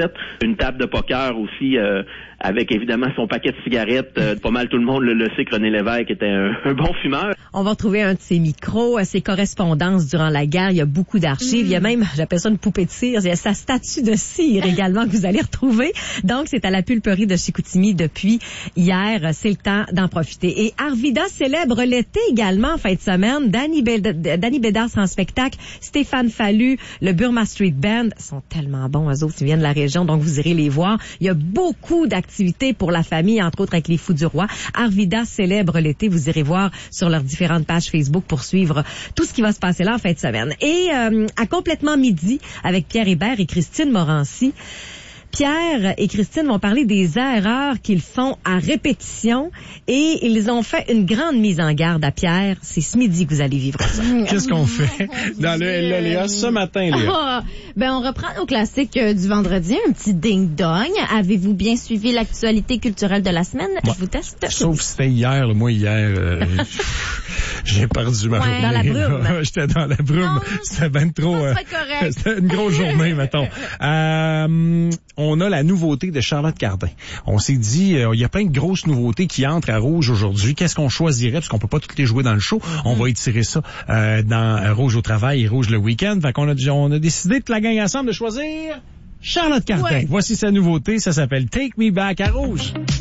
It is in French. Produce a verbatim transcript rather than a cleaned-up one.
sept. Une table de poker aussi, euh, avec évidemment son paquet de cigarettes. Euh, pas mal tout le monde le, le sait que René Lévesque était un, un bon fumeur. On va retrouver un de ses micros, ses correspondances durant la guerre. Il y a beaucoup d'archives. Mm. Il y a même, j'appelle ça une poupée de cire. Il y a sa statue de cire également que vous allez retrouver. Donc, c'est à la pulperie de Chicoutimi depuis hier. C'est le temps d'en profiter. Et Arvida célèbre l'été également en fin de semaine. Danny, Bédard, Danny Bédard sera en spectacle. Stéphane Fallu, le Burma Street Band. Ils sont tellement bons, eux autres. Ils viennent de la région, donc vous irez les voir. Il y a beaucoup d'activités pour la famille, entre autres avec les Fous du Roi. Arvida célèbre l'été. Vous irez voir sur leurs différentes pages Facebook pour suivre tout ce qui va se passer là en fin de semaine. Et euh, à complètement midi, avec Pierre Hébert et Christine Morancy, Pierre et Christine vont parler des erreurs qu'ils font à répétition et ils ont fait une grande mise en garde à Pierre. C'est ce midi que vous allez vivre ça. Qu'est-ce qu'on fait dans le L L A ce matin, Léa? Ah, ben, on reprend nos classiques euh, du vendredi, un petit ding-dong. Avez-vous bien suivi l'actualité culturelle de la semaine? Ouais. Je vous teste. Sauf c'était hier, là. Moi, hier, euh, j'ai perdu ma Ouais, journée. dans la brume. J'étais dans la brume. Non, C'était ben trop... ça Euh, serait correct. c'était une grosse journée, mettons. Euh, on a la nouveauté de Charlotte Cardin. On s'est dit, euh, il y a plein de grosses nouveautés qui entrent à Rouge aujourd'hui. Qu'est-ce qu'on choisirait? Parce qu'on peut pas toutes les jouer dans le show. Mm-hmm. On va étirer ça euh, dans euh, Rouge au travail et Rouge le week-end. Fait qu'on a, on a décidé, toute la gang ensemble, de choisir Charlotte Cardin. Ouais. Voici sa nouveauté. Ça s'appelle Take Me Back à Rouge.